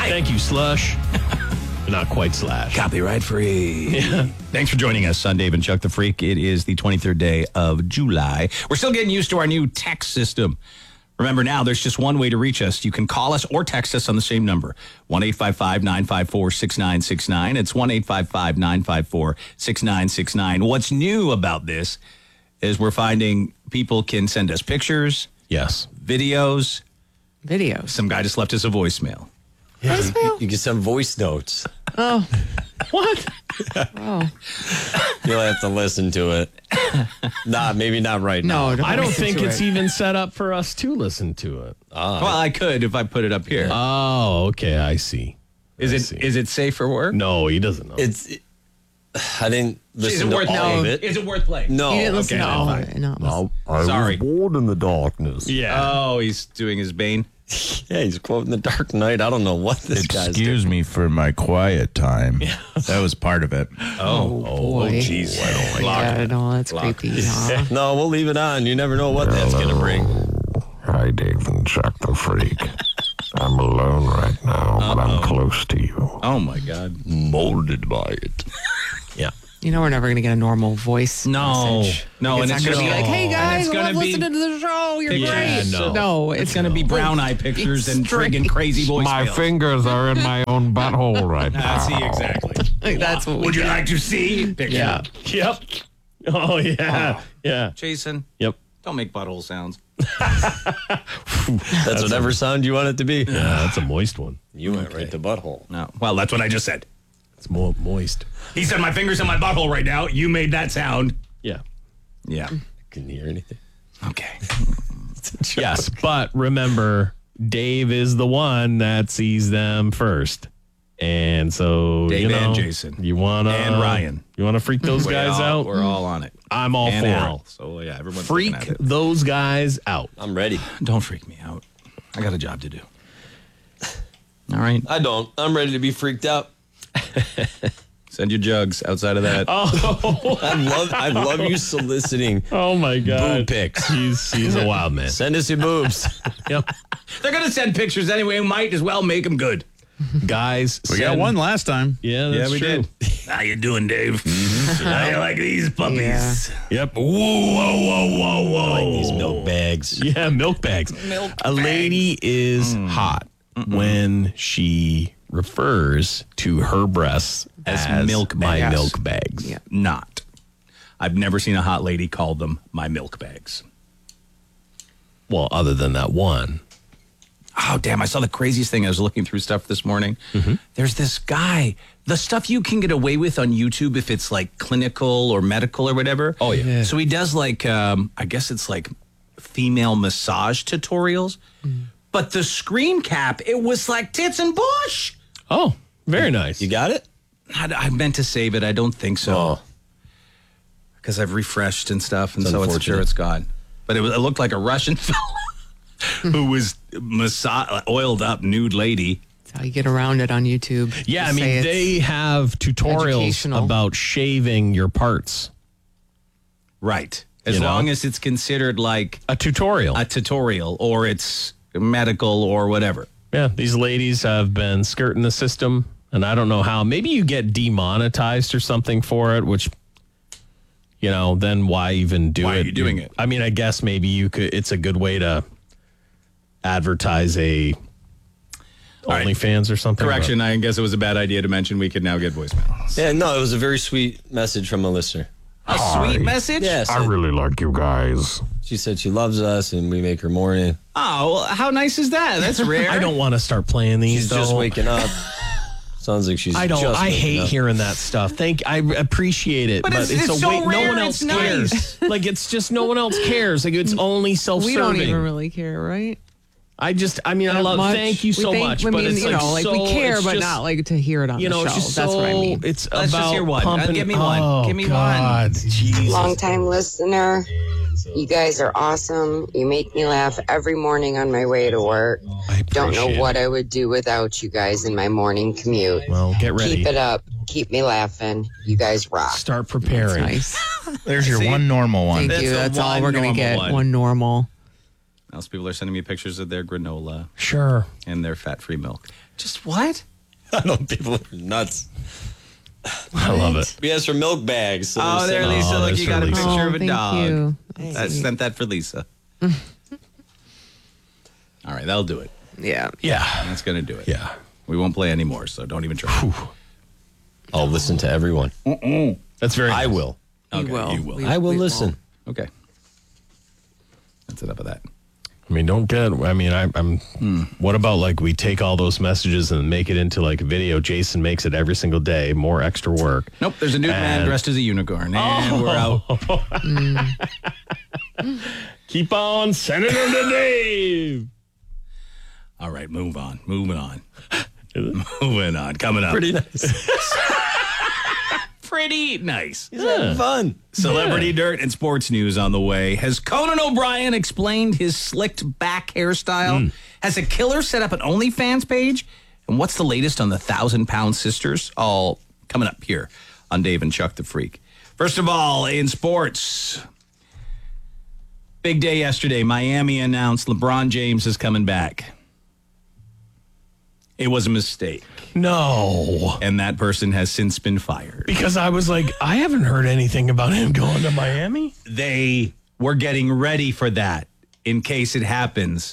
Thank you, Slush. Not quite Slash. Copyright free. Yeah. Thanks for joining us on Dave and Chuck the Freak. It is the 23rd day of July. We're still getting used to our new text system. Remember now, there's just one way to reach us. You can call us or text us on the same number, 1-855-954-6969. It's 1-855-954-6969. What's new about this is we're finding people can send us pictures. Yes. Videos. Some guy just left us a voicemail. Yeah, you can send voice notes. Oh. What? Oh. You'll have to listen to it. Maybe not right now. I don't think it's even set up for us to listen to it. Well, I could if I put it up here. Oh, okay. I see. Is it safe for work? No, he doesn't know. I didn't listen to all of it. Is it worth playing? No. You didn't listen to all of it. No. Sorry. was bored in the darkness. Yeah. Oh, he's doing his Bane. Yeah, he's quoting The Dark Knight. I don't know what this guy's doing. Excuse me for my quiet time. That was part of it. Oh, jeez. Yeah, no, that's creepy. Huh? No, we'll leave it on. You never know what that's going to bring. Hi, Dave and Chuck the Freak. I'm alone right now, but I'm close to you. Oh, my God. Molded by it. Yeah. You know we're never going to get a normal voice message. No, It's and not it's going to be just- like, hey, guys, it's I gonna love be listening to the show. You're pictures. great. Yeah, No, It's going to be brown eye pictures and friggin' crazy voicemails. My fingers are in my own butthole right now. See, exactly. That's what Would you like to see? Picture. Yeah. Yep. Oh, yeah. Yeah. Jason, Yep. don't make butthole sounds. That's whatever sound you want it to be. Yeah, that's a moist one. You went right to butthole. No. Well, that's what I just said. It's more moist. He said my finger's in my butthole right now. You made that sound. Yeah. Yeah. Couldn't hear anything. Okay. Yes, but remember, Dave is the one that sees them first. And so, Dave you know, and Jason. You wanna And Ryan. You wanna freak those guys out? We're all on it. I'm all And for Al. it. So, yeah, everyone's Freak looking at it. those guys out. I'm ready. Don't freak me out. I got a job to do. All right. I don't. I'm ready to be freaked out. Send your jugs outside of that. I love you soliciting Oh my God. boob pics. He's a wild man. Send us your boobs. Yep. They're going to send pictures anyway. We might as well make them good. Guys, We got one last time. Yeah, that's true. How you doing, Dave? How you like these puppies? Yep. Whoa, whoa, whoa, whoa. Like these milk bags. Yeah, milk bags. A lady is hot when she refers to her breasts as milk my bags. milk bags. Yeah. Not. I've never seen a hot lady call them my milk bags. Well, other than that one. Oh, damn. I saw the craziest thing. I was looking through stuff this morning. There's this guy. The stuff you can get away with on YouTube if it's like clinical or medical or whatever. Oh, yeah. So he does like, I guess it's like female massage tutorials. But the screen cap, it was like tits and bush. Oh, very nice. You got it? I meant to save it. I don't think so. Because I've refreshed and stuff. And It's so it's unfortunate. sure it's gone. But it looked like a Russian fella who was oiled up nude lady. That's how you get around it on YouTube. Yeah, I Just say mean, it's they have tutorials educational. about shaving your parts. Right. As You know? long as it's considered like A tutorial. a tutorial or it's medical or whatever. Yeah, these ladies have been skirting the system, and I don't know how. Maybe you get demonetized or something for it, which, you know, then why even do it? Why are you doing it? I mean, I guess maybe you could. It's a good way to advertise a right. OnlyFans or something. Correction, I guess it was a bad idea to mention we could now get voicemails. Yeah, no, it was a very sweet message from a listener. A sweet message? Yes. I really like you guys. She said she loves us and we make her morning. Oh, well, how nice is that? That's rare. I don't want to start playing these. She's just though. waking up. Sounds like she's I don't. just I waking hate up. hearing that stuff. I appreciate it, But but it's a so way. No rare, one else it's cares. nice. Like it's just no one else cares. Like it's only self-serving. We don't even really care, right? I mean, I That love. much. Thank you We so think- much. I but mean, it's you like know, like so, we care, it's but just, not like to hear it on you know, the it's show. just That's so. what I mean. It's Let's about just hear one. pumping. Give me one. Oh, Give me one. God, Jesus. Long-time listener. You guys are awesome. You make me laugh every morning on my way to work. I Don't know appreciate what it. I would do without you guys in my morning commute. Well, get ready. Keep it up. Keep me laughing. You guys rock. Start preparing. Nice. There's your one normal one. Thank you. a That's all one we're going normal to get. one. One normal. Else people are sending me pictures of their granola Sure. and their fat-free milk. Just what? I don't. People are nuts. I love it. We asked for milk bags. So Oh, there, Lisa. Look, that's you got a for picture Lisa. of a thank dog. you. I sent that for Lisa. All right, that'll do it. Yeah. Yeah. That's going to do it. Yeah. We won't play anymore, so don't even try. I'll listen to everyone. That's very I nice. will. You Okay, will. you will. I will we listen. Okay. That's enough of that. I mean, I'm what about like we take all those messages and make it into like a video? Jason makes it every single day, more extra work. Nope, there's a new man And- dressed as a unicorn, and we're out. Keep on sending them to Dave. All right, moving on. Moving on. Coming up. Pretty nice. Pretty nice. He's having fun. Celebrity dirt and sports news on the way. Has Conan O'Brien explained his slicked back hairstyle? Has a killer set up an OnlyFans page? And what's the latest on the 1,000-pound sisters? All coming up here on Dave and Chuck the Freak. First of all, in sports, big day yesterday. Miami announced LeBron James is coming back. It was a mistake, No. and that person has since been fired. Because I was like, I haven't heard anything about him going to Miami. They were getting ready for that in case it happens.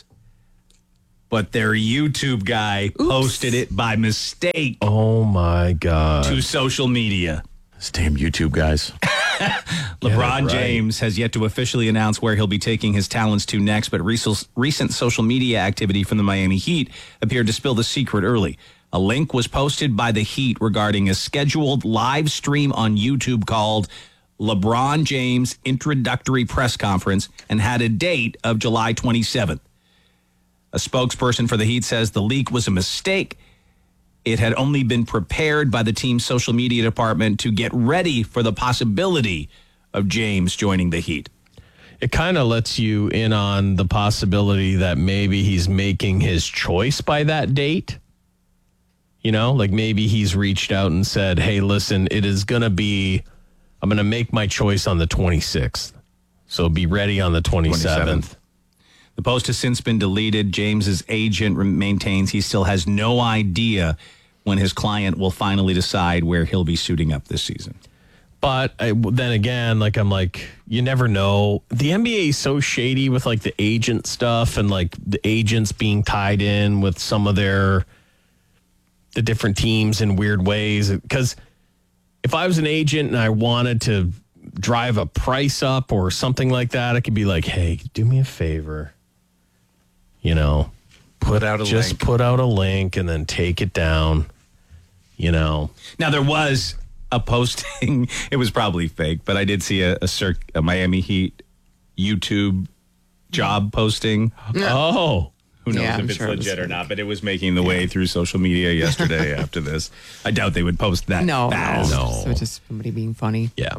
But their YouTube guy posted it by mistake Oh my God. to social media. These damn YouTube guys. LeBron right. James has yet to officially announce where he'll be taking his talents to next, but recent social media activity from the Miami Heat appeared to spill the secret early. A link was posted by the Heat regarding a scheduled live stream on YouTube called LeBron James Introductory Press Conference and had a date of July 27th. A spokesperson for the Heat says the leak was a mistake. It had only been prepared by the team's social media department to get ready for the possibility of James joining the Heat. It kind of lets you in on the possibility that maybe he's making his choice by that date. You know, like maybe he's reached out and said, hey, listen, I'm going to make my choice on the 26th. So be ready on the 27th. The post has since been deleted. James's agent maintains he still has no idea when his client will finally decide where he'll be suiting up this season. But then again, I'm like, you never know. The NBA is so shady with like the agent stuff and like the agents being tied in with some of the different teams in weird ways. Because if I was an agent and I wanted to drive a price up or something like that, I could be like, hey, do me a favor. You know, Put out a link. put out a link and then take it down. You know, Now, there was a posting. It was probably fake, but I did see a Miami Heat YouTube job posting. oh, Who knows Yeah, if I'm it's sure it was legit or fake. not, but it was making the way through social media yesterday after this. I doubt they would post that No, fast. no. So just somebody being funny. yeah.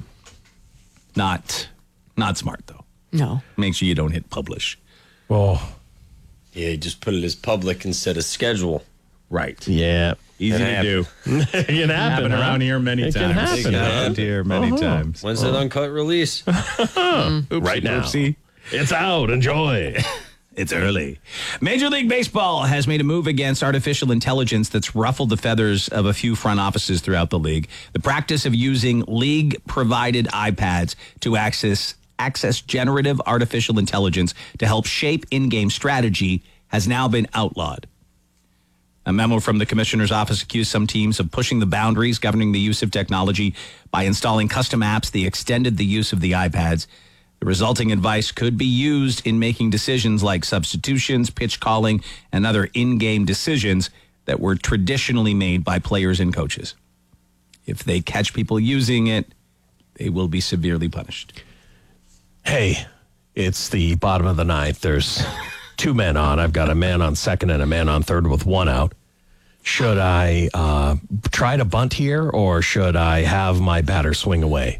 Not smart, though. No. Make sure you don't hit publish. Oh, Yeah, you just put it as public instead of schedule. Right. yeah. Easy It to happened. do. It can happen Happened huh? around here many It times. can happen. huh? Happened here many times. When's that uncut release? Right now. Oopsie. It's out. Enjoy. It's early. Major League Baseball has made a move against artificial intelligence that's ruffled the feathers of a few front offices throughout the league. The practice of using league-provided iPads to access generative artificial intelligence to help shape in-game strategy has now been outlawed. A memo from the commissioner's office accused some teams of pushing the boundaries governing the use of technology by installing custom apps that extended the use of the iPads. The resulting advice could be used in making decisions like substitutions, pitch calling, and other in-game decisions that were traditionally made by players and coaches. If they catch people using it, they will be severely punished. Hey, it's the bottom of the ninth. There's two men on. I've got a man on second and a man on third with one out. Should I try to bunt here or should I have my batter swing away?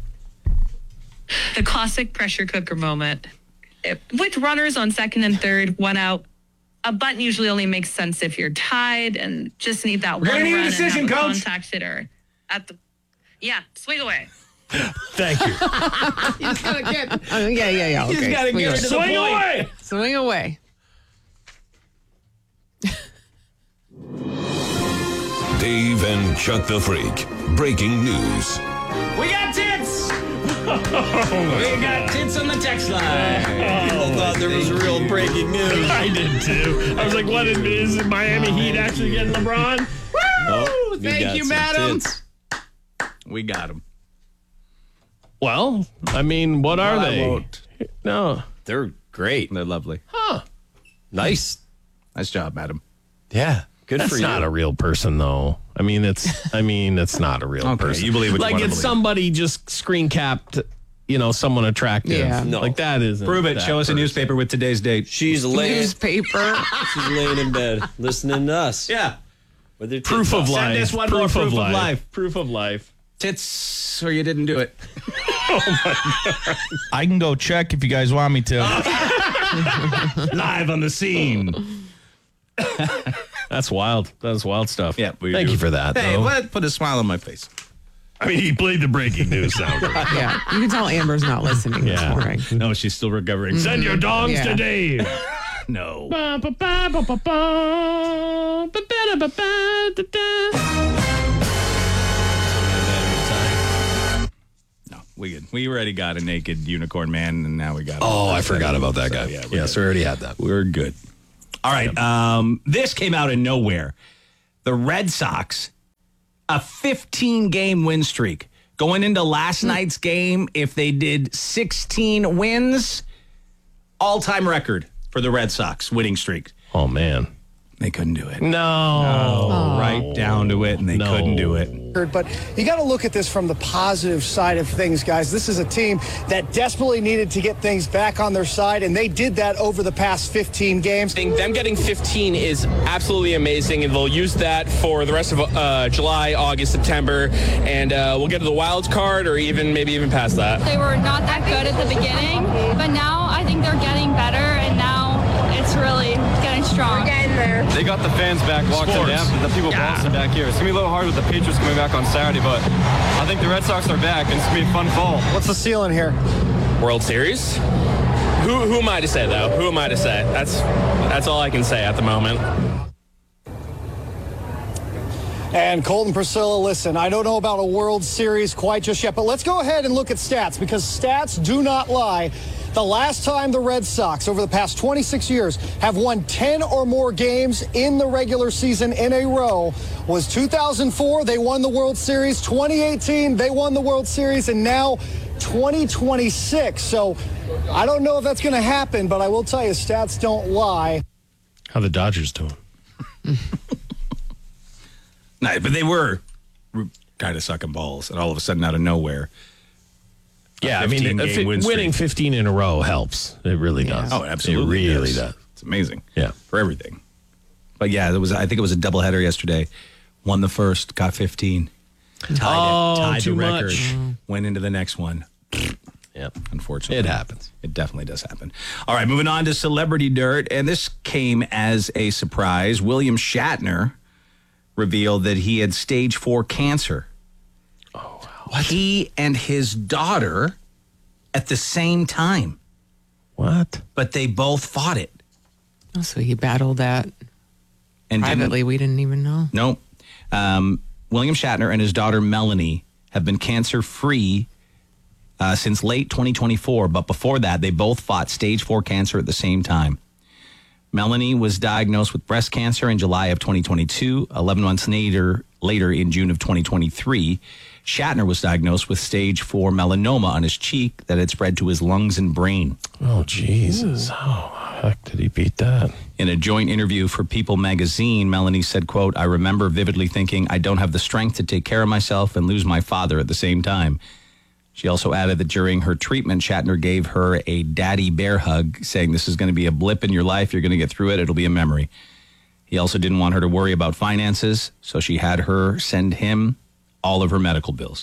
The classic pressure cooker moment. With runners on second and third, one out, a bunt usually only makes sense if you're tied and just need that one gonna need a run decision, and have a Coach. contact hitter at the. Yeah, swing away. Thank you. He's gonna get. Yeah. Okay. gotta get it to the Swing point. away. Swing away. Dave and Chuck the Freak. Breaking news. We got tits! We got tits on the text line. People thought there was real breaking news. I did too. I was like, what is Miami Heat actually getting LeBron? Oh, we Thank got you, some madam. tits. We got them. Well, I mean, what are I they? won't. No. They're great. They're lovely. Nice. Nice job, madam. Yeah. Good That's for you. not a real person, though. I mean, it's not a real person. You believe what you like want to it's believe. somebody just screen capped, someone attractive. Yeah. No. Like that isn't. Prove it. that Show us a person. newspaper with today's date. She's laying Newspaper. in bed listening to us. Yeah. With her Proof tits of out. life. Send us one more proof of life. Proof of life. Tits, or you didn't do it. I can go check if you guys want me to. Live on the scene. That's wild. That's wild stuff. Yeah, we Thank do. you for that. Hey, though. what? Put a smile on my face. I mean, he played the breaking news sound. Yeah. You can tell Amber's not listening this Yeah. morning. No, she's still recovering. Send your dogs Yeah. to Dave. No. No, we good. We already got a naked unicorn man, and now we got. Oh, I forgot about that guy. Yeah, Yes, we already had that. we're good. All right. This came out of nowhere. The Red Sox, a 15-game win streak. Going into last night's game, if they did 16 wins, all-time record for the Red Sox winning streak. Oh man. They couldn't do it. No. Right down to it, and they couldn't do it. But you got to look at this from the positive side of things, guys. This is a team that desperately needed to get things back on their side, and they did that over the past 15 games. Them getting 15 is absolutely amazing, and they'll use that for the rest of July, August, September, and we'll get to the wild card or maybe even past that. They were not that good at the beginning, but now I think they're getting better, and now it's really getting strong. We're getting there. They got the fans back locked in down, the people bouncing back here. It's going to be a little hard with the Patriots coming back on Saturday, but I think the Red Sox are back, and it's going to be a fun fall. What's the ceiling here? World Series? Who am I to say, though? Who am I to say? That's all I can say at the moment. And Colton, Priscilla, listen, I don't know about a World Series quite just yet, but let's go ahead and look at stats, because stats do not lie. The last time the Red Sox, over the past 26 years, have won 10 or more games in the regular season in a row was 2004. They won the World Series. 2018, they won the World Series. And now 2026. So I don't know if that's going to happen, but I will tell you, stats don't lie. How the Dodgers doing? No, but they were kind of sucking balls, and all of a sudden, out of nowhere. Yeah, I mean, 15-game win streak. winning 15 in a row helps. It really does. Oh, absolutely. It really does. It's amazing. Yeah. For everything. But yeah, I think it was a doubleheader yesterday. Won the first, got 15. Tied too the record. much. Went into the next one. Yep. Unfortunately. It happens. It definitely does happen. All right, moving on to Celebrity Dirt. And this came as a surprise. William Shatner revealed that he had stage 4 cancer. Oh, wow. What? He and his daughter at the same time. What? But they both fought it. Oh, so he battled that And privately. We didn't even know. Nope. William Shatner and his daughter Melanie have been cancer-free since late 2024. But before that, they both fought stage 4 cancer at the same time. Melanie was diagnosed with breast cancer in July of 2022. 11 months later in June of 2023, Shatner was diagnosed with stage 4 melanoma on his cheek that had spread to his lungs and brain. Oh, Jesus. How the heck did he beat that? In a joint interview for People magazine, Melanie said, quote, "I remember vividly thinking I don't have the strength to take care of myself and lose my father at the same time." She also added that during her treatment, Shatner gave her a daddy bear hug, saying, "This is going to be a blip in your life. You're going to get through it. It'll be a memory." He also didn't want her to worry about finances, so she had her send him all of her medical bills.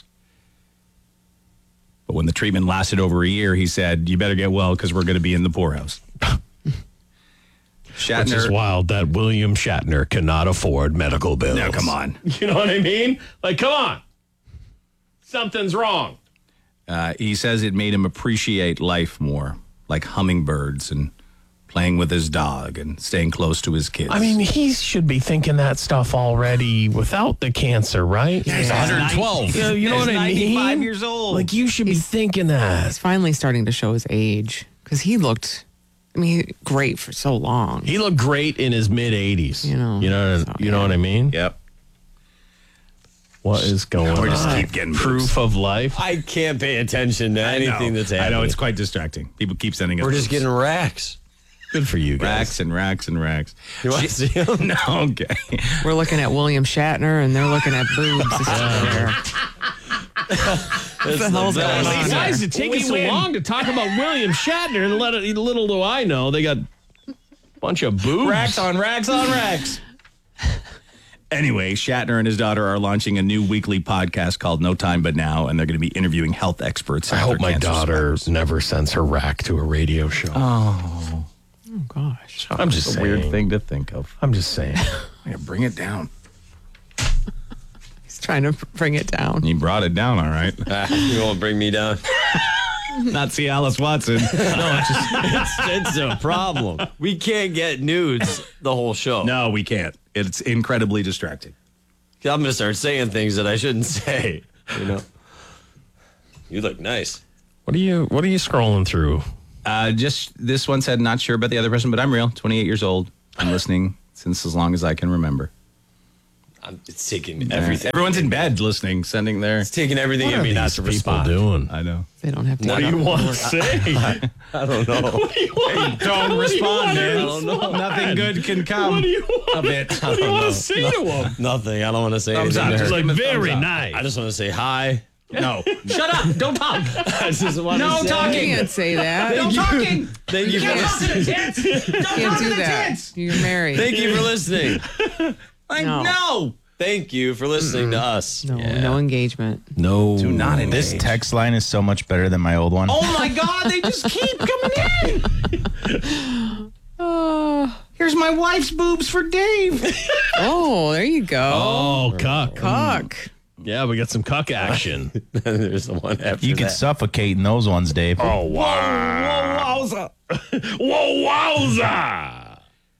But when the treatment lasted over a year, he said, "You better get well because we're going to be in the poorhouse." Which is wild that William Shatner cannot afford medical bills. No, come on. You know what I mean? Like, come on. Something's wrong. He says it made him appreciate life more, like hummingbirds and playing with his dog and staying close to his kids. I mean, he should be thinking that stuff already without the cancer, right? Yeah, he's 112. You know what I mean? 95 years old. Like, you should be thinking that. He's finally starting to show his age because he looked, great for so long. He looked great in his mid-80s. You know what I mean? Yep. What is going on? We're just keep getting proof of life. I can't pay attention to anything that's happening. I know, it's quite distracting. People keep sending us. We're just getting racks. Good for you guys. Racks and racks and racks. You want to see them? No, okay. We're looking at William Shatner, and they're looking at boobs. What the hell's going on Why is here? it taking so long to talk about William Shatner? And little do I know, they got a bunch of boobs. Racks on racks on racks. Anyway, Shatner and his daughter are launching a new weekly podcast called No Time But Now, and they're going to be interviewing health experts. I hope my daughter never sends her rack to a radio show. Oh gosh. I'm just It's a saying. weird thing to think of. I'm just saying. Yeah, bring it down. He's trying to bring it down. You brought it down, all right. You won't bring me down. Not see Alice Watson. No, it's a problem. We can't get nudes the whole show. No, we can't. It's incredibly distracting. I'm going to start saying things that I shouldn't say. You look nice. What are you scrolling through? Just this one said, not sure about the other person, but I'm real. 28 years old. I'm listening since as long as I can remember. It's taking everything. Everyone's in bed listening, sending their. It's taking everything in me not to people respond. doing? I know. They don't have to. What do you want to say? I don't know. What do you want? Don't respond, man. I don't know. Nothing good can come What do you want? of it. What do you want to say to him? Nothing. I don't want to say Thumbs anything. up. to Just her. Like, Thumbs very up. nice. I just want to say hi. No. Shut up. Don't talk. I just want No to say talking. You can't say that. No talking. Thank you for listening. Don't You can't do that. You're married. Thank you for listening. No. Thank you for listening to us. No engagement. No. Do not engage. This text line is so much better than my old one. Oh my God! They just keep coming in. Here's my wife's boobs for Dave. Oh, there you go. Oh, cuck. Cuck. Yeah, we got some cuck action. There's the one after You could that. suffocate in those ones, Dave. Oh, wow. Wowza. Whoa, wowza.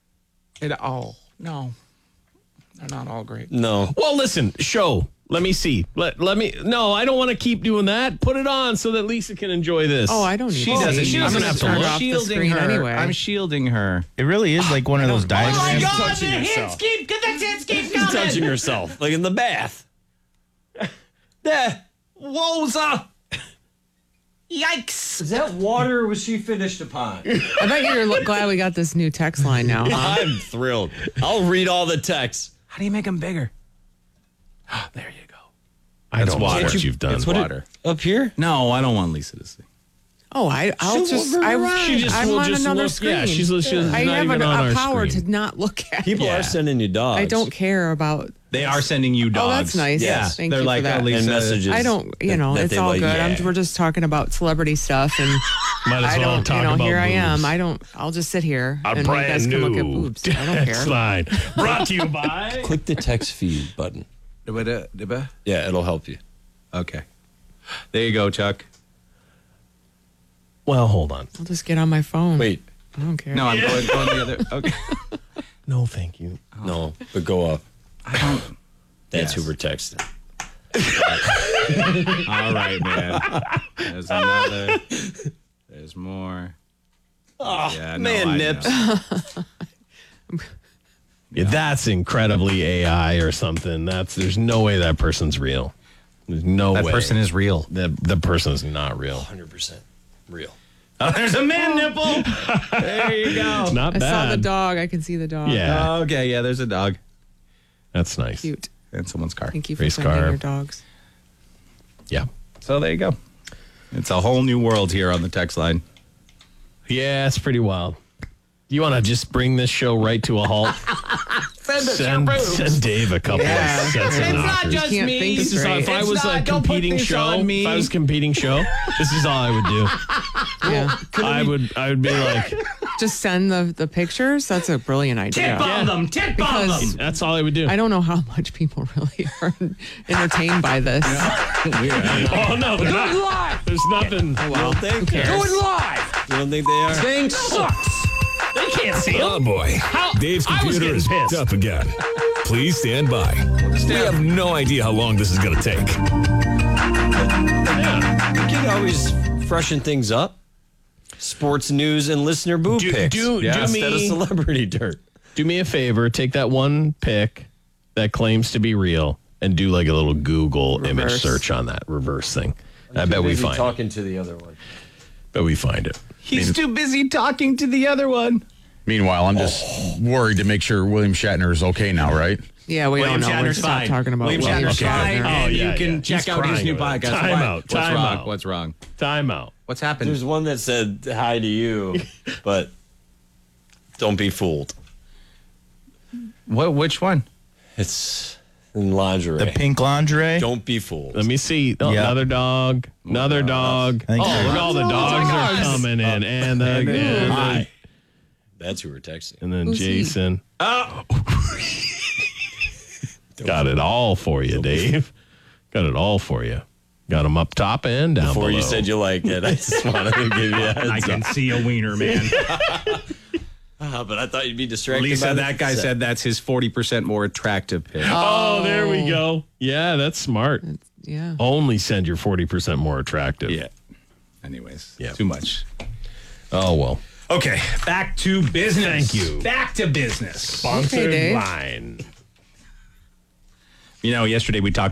No. They're not all great. No. Well, listen, show. Let me see. Let me. No, I don't want to keep doing that. Put it on so that Lisa can enjoy this. Oh, I don't need She to doesn't. see. She I'm doesn't gonna have to turn look. it off the Shielding screen her. anyway. I'm shielding her. It really is like one of those diagrams. touching herself. keep She's touching herself, like in the bath. There. Wowza. Yikes. Is that water or was she finished upon? I bet you're glad we got this new text line now, huh? I'm thrilled. I'll read all the texts. How do you make them bigger? There you go. I don't know water. what you've done. It's water. Up here? No, I don't want Lisa to see. Oh, I'll She'll just. move I'm around. She just will on just another look- screen. yeah, she's not I have even on a our power screen. to not look at. People are sending you dogs. I don't care about. They are sending you dogs. Oh, that's nice. Yeah, Thank they're you like for that. oh, Lisa. And messages. I don't. that It's they all like, good. yeah. We're just talking about celebrity stuff, and Might as I well don't. talk about Here I am. boobs. I'll just sit here A and you brand guys can look at new boobs. I don't text care. line. Brought to you by. Click the text feed button. Yeah, it'll help you. Okay. There you go, Chuck. Well, hold on. I'll just get on my phone. Wait. I don't care. No, I'm going the other. Okay. No, thank you. No, but go up. I don't. That's Yes. who we're texting. All right, man. There's another. There's more. Oh, Yeah, no, man, I nips. Yeah, that's incredibly AI or something. There's no way that person's real. There's no way. That person is real. The person is not real. 100% real. Oh, there's a man nipple. There you go. Not I bad. saw the dog. I can see the dog. Yeah. Okay, yeah, there's a dog. That's nice. Cute. And someone's car. Thank you for Race sending car. your dogs. Yeah. So there you go. It's a whole new world here on the text line. Yeah, it's pretty wild. You want to just bring this show right to a halt? Send Dave a couple of sets of knockers. You can't think This is how, if I was a competing show, if I was a competing show, this is all I would do. Yeah. I would be like, Just send the pictures. That's a brilliant idea. Tip Because that's all I would do. I don't know how much people really are entertained by this. Oh no, there's nothing. Oh, well, You don't think? who cares? You don't think they are? Thing sucks. They can't see him. Oh boy. Dave's computer is up again. Please stand by. We have no idea how long this is going to take. We can always freshen things up. Sports news and listener boo picks instead of celebrity dirt. Do me a favor. Take that one pick that claims to be real and do like a little Google image search on that reverse thing. I bet we find it. Talking to the other one. Bet we find it. He's too busy talking to the other one. Meanwhile, I'm just worried to make sure William Shatner is okay now, right? Yeah, we William don't know. We're Shatner's stop fine. talking about William Shatner's fine, and you can check He's out his new crying podcast. about it. Time out. What's wrong? Time out. What's happened? There's one that said hi to you, but don't be fooled. What? Which one? It's in lingerie. The pink lingerie? Don't be fooled. Let me see. Oh, Another dog. Another dog. Oh, look, all the dogs are coming in. And that's who we're texting. And then Jason. Oh. Got it all for you, Dave. Got it all for you. Got them up top and down Before below. you said you like it, I just wanted to give you a heads I can see a wiener, man. But I thought you'd be distracted. Lisa, by that guy said that's his 40% more attractive pick. Oh, there we go. Yeah, that's smart. Yeah. Only send your 40% more attractive. Yeah. Anyways, Yeah. too much. Oh, well. Okay, back to business. Thank you. Back to business. Sponsored Dave. line. You know, yesterday we talked